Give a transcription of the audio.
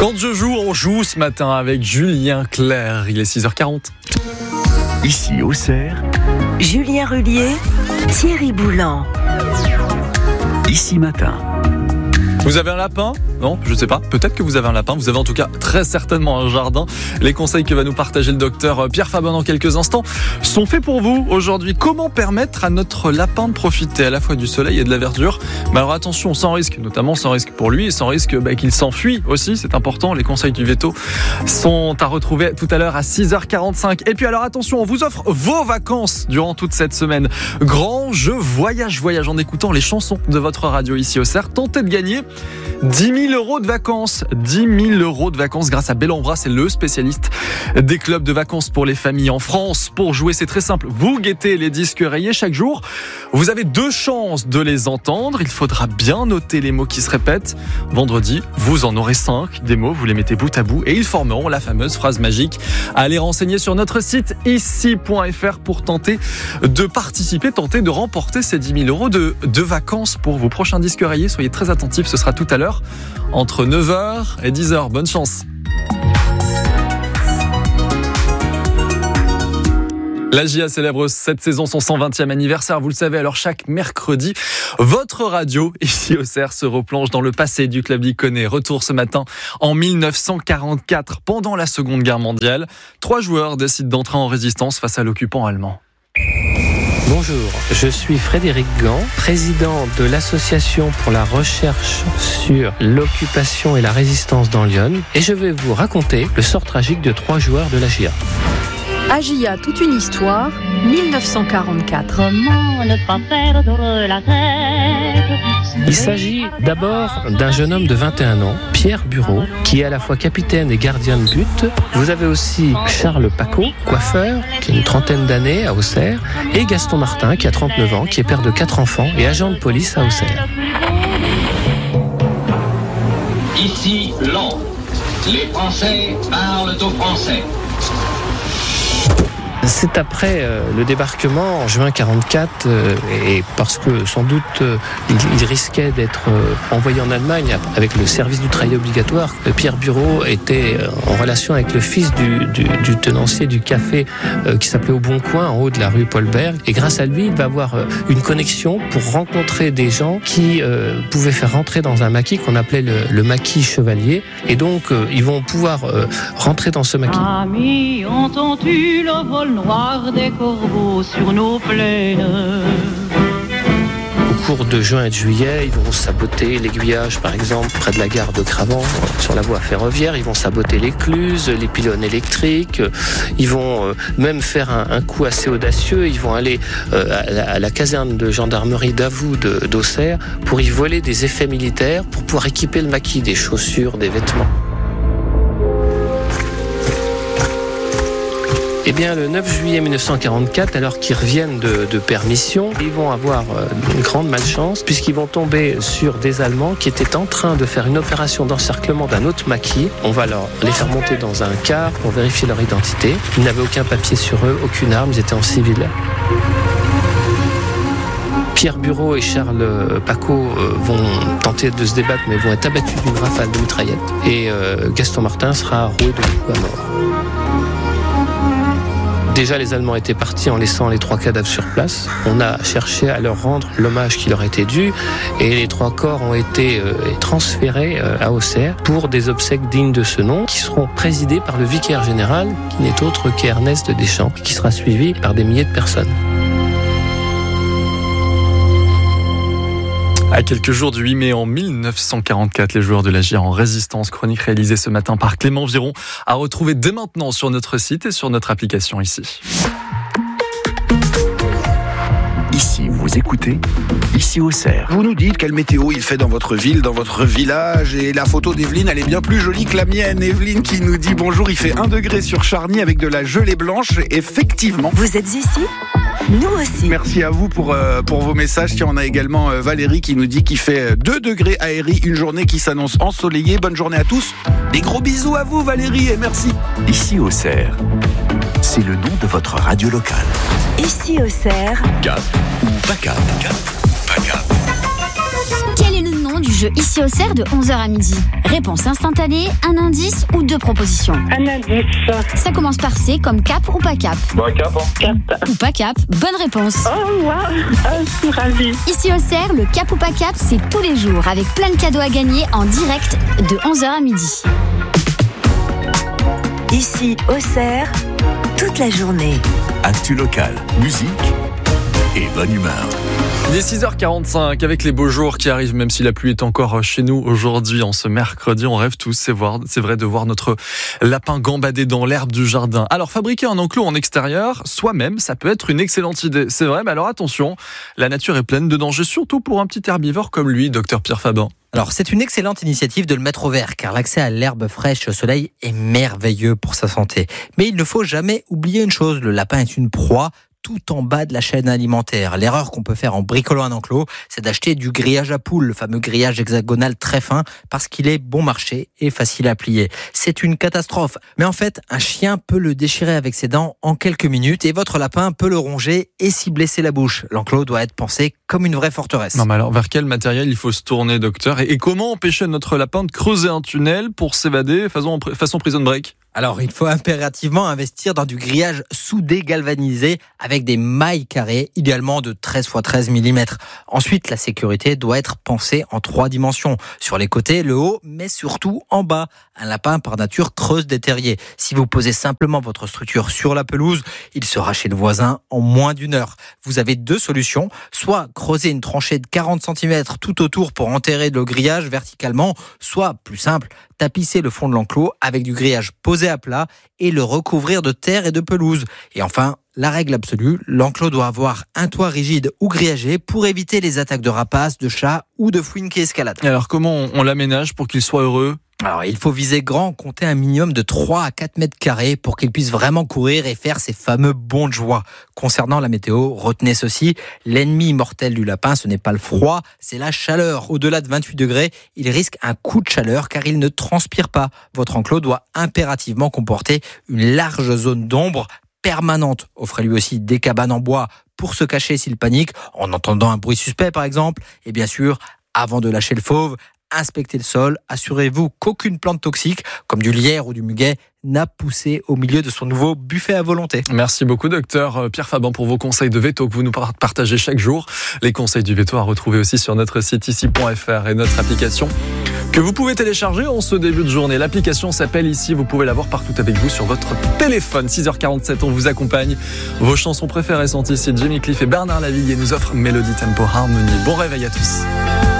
Quand je joue, on joue ce matin avec Julien Clerc. Il est 6h40. Ici Auxerre, Julien Rullier, Thierry Boulan. Ici Matin. Vous avez un lapin ? Non, je ne sais pas. Peut-être que vous avez un lapin. Vous avez en tout cas très certainement un jardin. Les conseils que va nous partager le docteur Pierre Faban dans quelques instants sont faits pour vous aujourd'hui. Comment permettre à notre lapin de profiter à la fois du soleil et de la verdure ? Mais alors attention, sans risque, notamment sans risque pour lui et sans risque qu'il s'enfuit aussi. C'est important. Les conseils du veto sont à retrouver tout à l'heure à 6h45. Et puis alors attention, on vous offre vos vacances durant toute cette semaine. Grand jeu voyage en écoutant les chansons de votre radio ici au Auxerre. Tentez de gagner 10 000 € de vacances. 10 000 € de vacances grâce à Bellambra, c'est le spécialiste des clubs de vacances pour les familles en France. Pour jouer, c'est très simple. Vous guettez les disques rayés chaque jour. Vous avez 2 chances de les entendre. Il faudra bien noter les mots qui se répètent. Vendredi, vous en aurez 5 des mots. Vous les mettez bout à bout et ils formeront la fameuse phrase magique. Allez renseigner sur notre site ici.fr pour tenter de participer, tenter de remporter ces 10 000 € de vacances pour vos prochains disques rayés. Soyez très attentifs, ce sera tout à l'heure entre 9h et 10h. Bonne chance. La GIA célèbre cette saison son 120e anniversaire, vous le savez, alors chaque mercredi, votre radio, ici au Auxerre, se replonge dans le passé du club d'Iconé. Retour ce matin en 1944, pendant la Seconde Guerre mondiale. 3 joueurs décident d'entrer en résistance face à l'occupant allemand. Bonjour, je suis Frédéric Gant, président de l'Association pour la recherche sur l'occupation et la résistance dans l'Yonne, et je vais vous raconter le sort tragique de 3 joueurs de la GIA. AGIA, toute une histoire, 1944. Comment ne pas perdre la tête? Il s'agit d'abord d'un jeune homme de 21 ans, Pierre Bureau, qui est à la fois capitaine et gardien de but. Vous avez aussi Charles Paco, coiffeur, qui a une trentaine d'années à Auxerre, et Gaston Martin, qui a 39 ans, qui est père de 4 enfants et agent de police à Auxerre. Ici Londres. Les Français parlent aux Français. C'est après le débarquement en juin 1944 et parce que sans doute il risquait d'être envoyé en Allemagne avec le service du travail obligatoire. Pierre Bureau était en relation avec le fils du tenancier du café qui s'appelait Au Bon Coin en haut de la rue Paul-Bert, et grâce à lui il va avoir une connexion pour rencontrer des gens qui pouvaient faire rentrer dans un maquis qu'on appelait le maquis chevalier, et donc ils vont pouvoir rentrer dans ce maquis. Amis, entends-tu le vol noir des corbeaux sur nos plaines? Au cours de juin et de juillet, ils vont saboter l'aiguillage, par exemple, près de la gare de Cravant, sur la voie ferroviaire. Ils vont saboter l'écluse, les pylônes électriques. Ils vont même faire un coup assez audacieux. Ils vont aller à la caserne de gendarmerie d'Avoux d'Auxerre pour y voler des effets militaires, pour pouvoir équiper le maquis, des chaussures, des vêtements. Eh bien, le 9 juillet 1944, alors qu'ils reviennent de permission, ils vont avoir une grande malchance puisqu'ils vont tomber sur des Allemands qui étaient en train de faire une opération d'encerclement d'un autre maquis. On va les faire monter dans un car pour vérifier leur identité. Ils n'avaient aucun papier sur eux, aucune arme, ils étaient en civil. Pierre Bureau et Charles Paco vont tenter de se débattre, mais vont être abattus d'une rafale de mitraillettes. Et Gaston Martin sera roué de coups à mort. Déjà, les Allemands étaient partis en laissant les 3 cadavres sur place. On a cherché à leur rendre l'hommage qui leur était dû, et les 3 corps ont été transférés à Auxerre pour des obsèques dignes de ce nom, qui seront présidés par le vicaire général, qui n'est autre qu'Ernest Deschamps, qui sera suivi par des milliers de personnes. À quelques jours du 8 mai en 1944, les joueurs de la GIA en résistance, chronique réalisée ce matin par Clément Viron, à retrouver dès maintenant sur notre site et sur notre application ici. Ici, vous écoutez, ici Auxerre. Vous nous dites quelle météo il fait dans votre ville, dans votre village, et la photo d'Evelyne, elle est bien plus jolie que la mienne. Evelyne qui nous dit bonjour, il fait 1 degré sur Charny avec de la gelée blanche, effectivement. Vous êtes ici ? Nous aussi. Merci à vous pour vos messages. Tiens, on a également Valérie qui nous dit qu'il fait 2 degrés à Héry, une journée qui s'annonce ensoleillée. Bonne journée à tous. Des gros bisous à vous Valérie et merci. Ici Auxerre, c'est le nom de votre radio locale. Ici Auxerre. Cap ou pas Cap? Quel est le nom du du jeu Ici au cerf de 11h à midi. Réponse instantanée, un indice ou 2 propositions. Un indice. Ça commence par C comme cap ou pas cap. Cap. Cap. Ou pas cap, bonne réponse. Oh waouh, je suis ravie. Ici au cerf, le cap ou pas cap, c'est tous les jours avec plein de cadeaux à gagner en direct de 11h à midi. Ici, au cerf, toute la journée. Actu locale, musique et bonne humeur. Il est 6h45 avec les beaux jours qui arrivent, même si la pluie est encore chez nous aujourd'hui, en ce mercredi. On rêve tous, c'est vrai, de voir notre lapin gambader dans l'herbe du jardin. Alors, fabriquer un enclos en extérieur, soi-même, ça peut être une excellente idée. C'est vrai, mais alors attention, la nature est pleine de dangers, surtout pour un petit herbivore comme lui, docteur Pierre Faban. Alors, c'est une excellente initiative de le mettre au vert, car l'accès à l'herbe fraîche au soleil est merveilleux pour sa santé. Mais il ne faut jamais oublier une chose, le lapin est une proie tout en bas de la chaîne alimentaire. L'erreur qu'on peut faire en bricolant un enclos, c'est d'acheter du grillage à poules, le fameux grillage hexagonal très fin, parce qu'il est bon marché et facile à plier. C'est une catastrophe. Mais en fait, un chien peut le déchirer avec ses dents en quelques minutes et votre lapin peut le ronger et s'y blesser la bouche. L'enclos doit être pensé comme une vraie forteresse. Non, mais alors, vers quel matériel il faut se tourner, docteur ? Et comment empêcher notre lapin de creuser un tunnel pour s'évader façon Prison Break ? Alors, il faut impérativement investir dans du grillage soudé galvanisé avec des mailles carrées, idéalement de 13 x 13 mm. Ensuite, la sécurité doit être pensée en 3 dimensions. Sur les côtés, le haut, mais surtout en bas. Un lapin, par nature, creuse des terriers. Si vous posez simplement votre structure sur la pelouse, il sera chez le voisin en moins d'1 heure. Vous avez 2 solutions. Soit creuser une tranchée de 40 cm tout autour pour enterrer le grillage verticalement, soit, plus simple, tapisser le fond de l'enclos avec du grillage posé à plat et le recouvrir de terre et de pelouse. Et enfin, la règle absolue, l'enclos doit avoir un toit rigide ou grillagé pour éviter les attaques de rapaces, de chats ou de fouines qui escaladent. Et alors, comment on l'aménage pour qu'il soit heureux ? Alors, il faut viser grand, compter un minimum de 3 à 4 mètres carrés pour qu'il puisse vraiment courir et faire ses fameux bonds de joie. Concernant la météo, retenez ceci, l'ennemi mortel du lapin, ce n'est pas le froid, c'est la chaleur. Au-delà de 28 degrés, il risque un coup de chaleur car il ne transpire pas. Votre enclos doit impérativement comporter une large zone d'ombre permanente. Offrez-lui aussi des cabanes en bois pour se cacher s'il panique, en entendant un bruit suspect par exemple. Et bien sûr, avant de lâcher le fauve, inspectez le sol, assurez-vous qu'aucune plante toxique, comme du lierre ou du muguet, n'a poussé au milieu de son nouveau buffet à volonté. Merci beaucoup, docteur Pierre Faban, pour vos conseils de veto que vous nous partagez chaque jour. Les conseils du veto à retrouver aussi sur notre site ici.fr et notre application que vous pouvez télécharger en ce début de journée. L'application s'appelle Ici, vous pouvez l'avoir partout avec vous sur votre téléphone. 6h47, on vous accompagne. Vos chansons préférées sont ici. Jimmy Cliff et Bernard Lavilliers nous offrent Mélodie Tempo Harmony. Bon réveil à tous.